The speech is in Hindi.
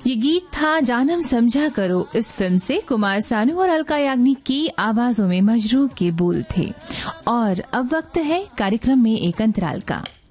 ये गीत था जानम समझा करो इस फिल्म से। कुमार सानू और अलका याग्निक की आवाजों में मजरूह के बोल थे। और अब वक्त है कार्यक्रम में एक अंतराल का।